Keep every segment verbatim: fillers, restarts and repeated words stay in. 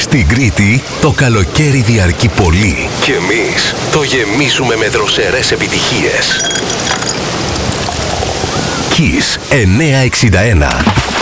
Στην Κρήτη το καλοκαίρι διαρκεί πολύ και εμείς το γεμίζουμε με δροσερές επιτυχίες. Kiss εννιακόσια εξήντα ένα.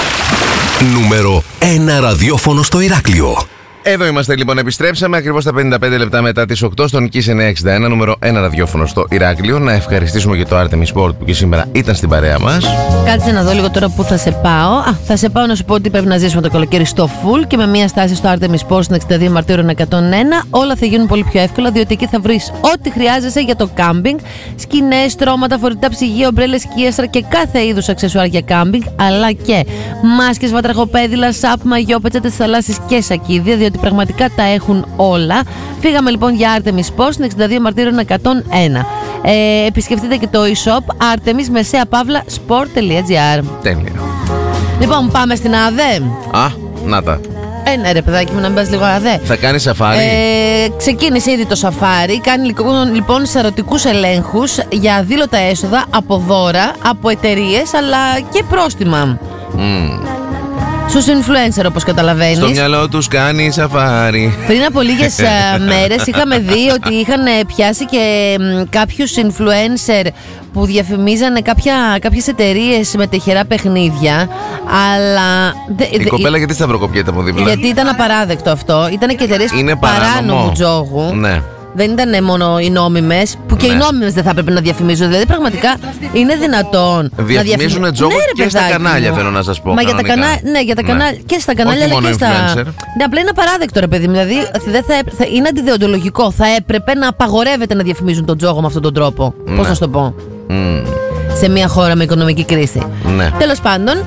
Νούμερο ένα ραδιόφωνο στο Ηράκλειο. Εδώ είμαστε λοιπόν, επιστρέψαμε ακριβώς τα πενήντα πέντε λεπτά μετά τις οκτώ στον Kiss εννιακόσια εξήντα ένα, νούμερο ένα ραδιόφωνο στο Ηράκλειο. Να ευχαριστήσουμε και το Artemis Sport που και σήμερα ήταν στην παρέα μας. Κάτσε να δω λίγο τώρα που θα σε πάω. Α, θα σε πάω να σου πω ότι πρέπει να ζήσουμε το καλοκαίρι στο full και με μια στάση στο Artemis Sport στην εξήντα δύο Μαρτύρων εκατόν ένα. Όλα θα γίνουν πολύ πιο εύκολα, διότι εκεί θα βρεις ό,τι χρειάζεσαι για το κάμπινγκ. Σκηνές, στρώματα, φορητά ψυγεία, ομπρέλες, σκίαστρα και κάθε είδους αξεσουάρ για κάμπινγκ. Αλλά και μάσκες, βατραχοπέδιλα, σαπ, μαγιό, πετσέτες θαλάσσης και σακίδια, διότι πραγματικά τα έχουν όλα. Φύγαμε λοιπόν για Artemis Sport στην εξήντα δύο Μαρτύρων εκατόν ένα. Ε, επισκεφτείτε και το e-shop Artemis μεσαία παύλα sport τελεία gr. Τέλεια. Λοιπόν, πάμε στην ΑΔΕ. Α, να τα. Ε, ναι, ρε παιδάκι μου, να μπας λίγο ΑΔΕ. Θα κάνει σαφάρι. Ε, ξεκίνησε ήδη το σαφάρι. Κάνει λοιπόν, λοιπόν σαρωτικούς ελέγχους για αδήλωτα έσοδα από δώρα, από εταιρείες αλλά και πρόστιμα. Mm. Στους influencer, όπως καταλαβαίνεις. Στο μυαλό τους κάνει σαφάρι. Πριν από λίγες μέρες είχαμε δει ότι είχαν πιάσει και μ, κάποιους influencer που διαφημίζανε κάποια, κάποιες εταιρείες με τυχερά παιχνίδια. Αλλά η δε, κοπέλα γιατί σταυροκοπιέται από δίπλα? Γιατί ήταν απαράδεκτο αυτό. Ήταν και εταιρείες παράνομου τζόγου. Ναι. Δεν ήταν μόνο οι νόμιμες, που και ναι. οι νόμιμες δεν θα έπρεπε να διαφημίζουν. Δηλαδή, πραγματικά είναι δυνατόν. Διαφημίζουν να τζόγο ναι, και στα κανάλια, θέλω να σας πω. Μα για τα κανά... Ναι, για τα ναι. κανάλια. Και στα κανάλια, όχι αλλά μόνο και στα. Ναι, απλά είναι απαράδεκτο, ρε παιδί. Δηλαδή, δεν θα, θα... είναι αντιδεοντολογικό. Θα έπρεπε να απαγορεύεται να διαφημίζουν τον τζόγο με αυτόν τον τρόπο. Ναι. Πώς να σου το πω. Mm. Σε μια χώρα με οικονομική κρίση. Ναι. Τέλος πάντων.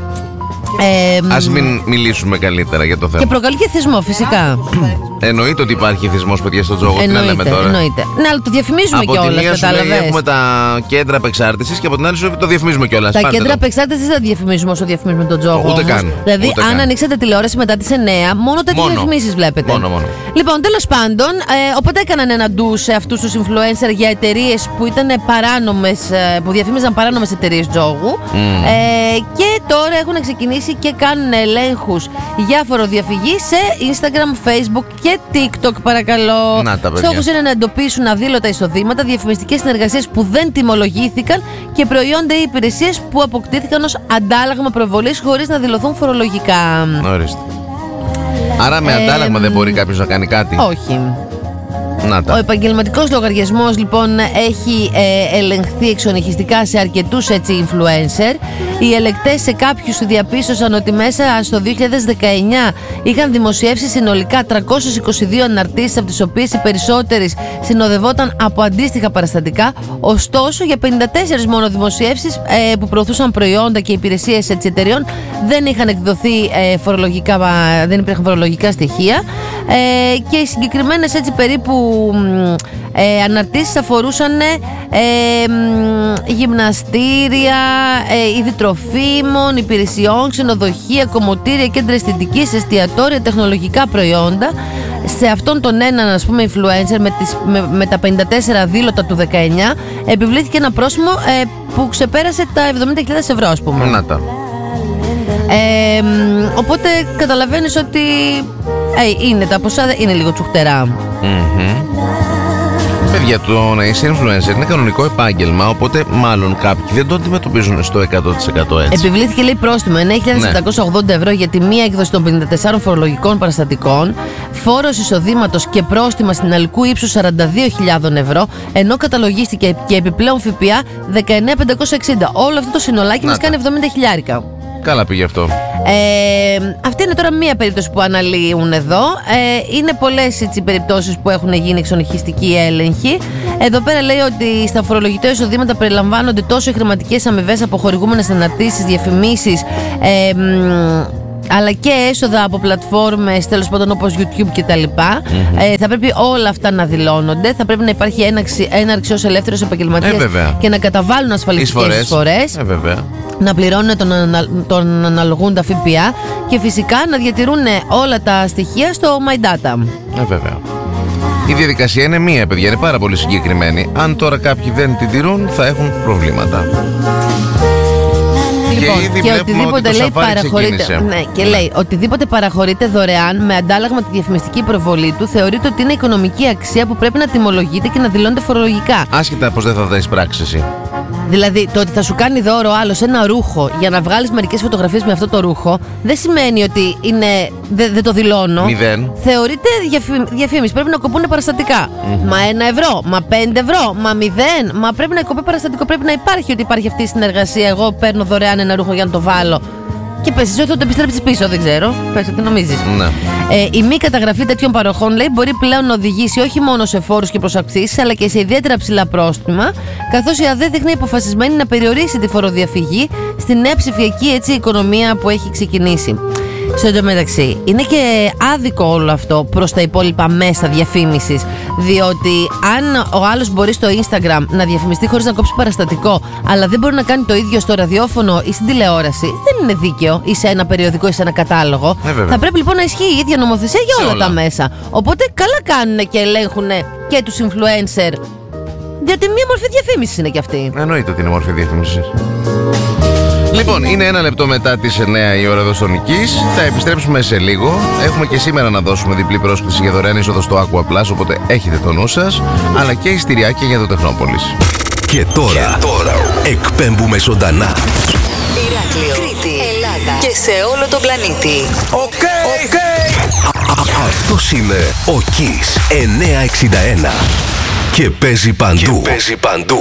Ε, Ας μην μιλήσουμε καλύτερα για το θέμα. Και προκαλεί και εθισμό, φυσικά. Εννοείται ότι υπάρχει εθισμός, παιδιά, στον τζόγο. Τι να λέμε τώρα. Εννοείται. Ναι, αλλά το διαφημίζουμε κιόλας. Από τη μία σου λέει έχουμε τα κέντρα απεξάρτησης και από την άλλη σου το διαφημίζουμε κιόλας. Τα κέντρα απεξάρτησης δεν τα διαφημίζουμε όσο διαφημίζουμε τον τζόγο. Ούτε καν. Δηλαδή, ούτε αν καν. ανοίξετε τηλεόραση μετά τις εννιά, μόνο τέτοιες διαφημίσεις βλέπετε. Μόνο, μόνο. Λοιπόν, τέλος πάντων, ε, οπότε έκαναν ένα ντου σε αυτούς τους influencer για εταιρείες που ήταν παράνομες, που διαφήμιζαν παράνομες εταιρείες τζόγου. Mm. Ε, και τώρα έχουν ξεκινήσει και κάνουν ελέγχους για φοροδιαφυγή σε Instagram, Facebook και TikTok, παρακαλώ. Στόχος είναι να εντοπίσουν αδήλωτα εισοδήματα, διαφημιστικές συνεργασίες που δεν τιμολογήθηκαν και προϊόντα ή υπηρεσίες που αποκτήθηκαν ως αντάλλαγμα προβολής χωρίς να δηλωθούν φορολογικά. Ορίστε. Άρα με αντάλλαγμα ε, δεν μπορεί κάποιος να κάνει κάτι? Όχι. Να τα. Ο επαγγελματικός λογαριασμός λοιπόν έχει ε, ελεγχθεί εξονυχιστικά σε αρκετούς έτσι influencer. Οι ελεκτές σε κάποιους διαπίστωσαν ότι μέσα στο δύο χιλιάδες δεκαεννιά είχαν δημοσιεύσει συνολικά τριακόσιες είκοσι δύο αναρτήσεις, από τις οποίες οι περισσότερες συνοδευόταν από αντίστοιχα παραστατικά. Ωστόσο, για πενήντα τέσσερις μόνο δημοσιεύσεις ε, που προωθούσαν προϊόντα και υπηρεσίες έτσι, εταιρεών δεν είχαν εκδοθεί ε, φορολογικά, δεν υπήρχαν φορολογικά στοιχεία ε, και οι συγκεκριμένες έτσι περίπου Ε, αναρτήσεις αφορούσαν ε, ε, γυμναστήρια, ε, είδη τροφίμων, υπηρεσιών, ξενοδοχεία, κομμωτήρια, κέντρα αισθητικής, εστιατόρια, τεχνολογικά προϊόντα. Σε αυτόν τον έναν, ας πούμε, influencer με, τις, με, με τα πενήντα τέσσερα δήλωτα του δεκαεννιά επιβλήθηκε ένα πρόστιμο ε, που ξεπέρασε τα εβδομήντα χιλιάδες ευρώ, ας πούμε. Να τα. Ε, οπότε καταλαβαίνεις ότι ε, είναι τα ποσά, είναι λίγο τσουχτερά. Mm-hmm. Παιδιά, το να είσαι influencer είναι κανονικό επάγγελμα, οπότε μάλλον κάποιοι δεν το αντιμετωπίζουν στο εκατό τοις εκατό έτσι. Επιβλήθηκε, λέει, πρόστιμο εννέα χιλιάδες επτακόσια ογδόντα ευρώ για τη μία έκδοση των πενήντα τεσσάρων φορολογικών παραστατικών, φόρος εισοδήματος και πρόστιμα συναλλικού ύψους σαράντα δύο χιλιάδες ευρώ, ενώ καταλογίστηκε και επιπλέον ΦΠΑ δεκαεννέα χιλιάδες πεντακόσια εξήντα. Όλο αυτό το συνολάκι μας κάνει εβδομήντα χιλιάρικα. Καλά πήγε αυτό. Ε, αυτή είναι τώρα μία περίπτωση που αναλύουν εδώ. Ε, είναι πολλές οι περιπτώσεις που έχουν γίνει εξονυχιστικοί έλεγχοι. Εδώ πέρα λέει ότι στα φορολογητέα εισοδήματα περιλαμβάνονται τόσο οι χρηματικές αμοιβές από χορηγούμενες αναρτήσεις, διαφημίσεις, ε, αλλά και έσοδα από πλατφόρμες, τέλος πάντων, όπως YouTube κτλ. Mm-hmm. Ε, θα πρέπει όλα αυτά να δηλώνονται. Θα πρέπει να υπάρχει έναρξη, έναρξη ως ελεύθερος επαγγελματίας ε, και να καταβάλουν ασφαλιστικές εισφορές. Ε, βέβαια. Να πληρώνουν τον, ανα, τον αναλογούντα ΦΠΑ και φυσικά να διατηρούν όλα τα στοιχεία στο My Data. Ε, βέβαια. Η διαδικασία είναι μία, παιδιά, είναι πάρα πολύ συγκεκριμένη. Αν τώρα κάποιοι δεν την τηρούν, θα έχουν προβλήματα. Λοιπόν, και, ήδη και οτιδήποτε ότι λέει παραχωρείται. Ναι, και ναι. λέει οτιδήποτε παραχωρείται δωρεάν με αντάλλαγμα τη διαφημιστική προβολή του θεωρείται ότι είναι οικονομική αξία που πρέπει να τιμολογείται και να δηλώνεται φορολογικά. Άσχετα πως δεν θα δεις πράξη εσύ. Δηλαδή, το ότι θα σου κάνει δώρο άλλο ένα ρούχο για να βγάλεις μερικές φωτογραφίες με αυτό το ρούχο δεν σημαίνει ότι είναι, δεν δε το δηλώνω. Μηδέν. Θεωρείται διαφη- διαφήμιση. Πρέπει να κοπούν παραστατικά. Mm-hmm. Μα ένα ευρώ, μα πέντε ευρώ, μα μηδέν. Μα πρέπει να κοπεί παραστατικό. Πρέπει να υπάρχει ότι υπάρχει αυτή η συνεργασία. Εγώ παίρνω δωρεάν ένα ρούχο για να το βάλω. Και πες εσύ ότι το επιστρέψεις πίσω, δεν ξέρω. Πες ότι νομίζεις. Ναι. Ε, η μη καταγραφή τέτοιων παροχών, λέει, μπορεί πλέον να οδηγήσει όχι μόνο σε φόρους και προσακρίσεις, αλλά και σε ιδιαίτερα ψηλά πρόστιμα, καθώς η ΑΔΕ δείχνει αποφασισμένη να περιορίσει τη φοροδιαφυγή στην νέα ψηφιακή έτσι, οικονομία που έχει ξεκινήσει. Στο εντωμεταξύ, είναι και άδικο όλο αυτό προς τα υπόλοιπα μέσα διαφήμισης. Διότι αν ο άλλος μπορεί στο Instagram να διαφημιστεί χωρίς να κόψει παραστατικό, αλλά δεν μπορεί να κάνει το ίδιο στο ραδιόφωνο ή στην τηλεόραση, δεν είναι δίκαιο ή σε ένα περιοδικό ή σε ένα κατάλογο. Ε, Θα πρέπει λοιπόν να ισχύει η ίδια νομοθεσία για όλα, όλα τα μέσα. Οπότε καλά κάνουν και ελέγχουν και τους influencer. Διότι μία μορφή διαφήμισης είναι κι αυτή. Εννοείται ότι είναι μορφή διαφήμισης. Λοιπόν, είναι ένα λεπτό μετά τις εννιά η ώρα εδώ στο Νικής. Θα επιστρέψουμε σε λίγο. Έχουμε και σήμερα να δώσουμε διπλή πρόσκληση για δωρεάν είσοδο στο Aqua Plus, οπότε έχετε το νου σας, αλλά και ειστηριακά για το Τεχνόπολης. Και τώρα, και τώρα εκπέμπουμε ζωντανά. Ηράκλειο, Κρήτη, Ελλάδα και σε όλο τον πλανήτη. Οκ, okay. okay. Αυτός είναι ο Kiss εννιακόσια εξήντα ένα και παίζει παντού. Και παίζει παντού.